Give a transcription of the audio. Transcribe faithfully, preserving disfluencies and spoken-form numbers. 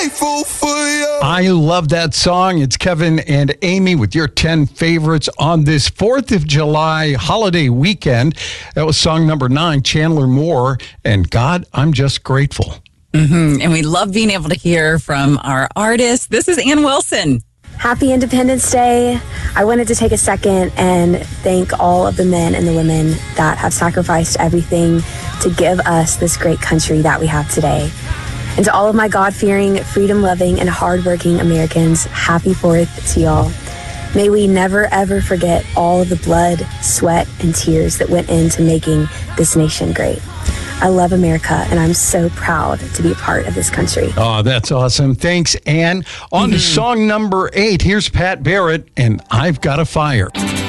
grateful for you. I love that song. It's Kevin and Amy with your ten favorites on this fourth of July holiday weekend. That was song number nine, Chandler Moore, and God, I'm Just Grateful. Mm-hmm. And we love being able to hear from our artists. This is Ann Wilson. Happy Independence Day. I wanted to take a second and thank all of the men and the women that have sacrificed everything to give us this great country that we have today. And to all of my God-fearing, freedom-loving, and hardworking Americans, happy fourth to y'all. May we never, ever forget all of the blood, sweat, and tears that went into making this nation great. I love America, and I'm so proud to be a part of this country. Oh, that's awesome. Thanks, Ann. On mm-hmm. to song number eight. Here's Pat Barrett, and I've Got a Fire.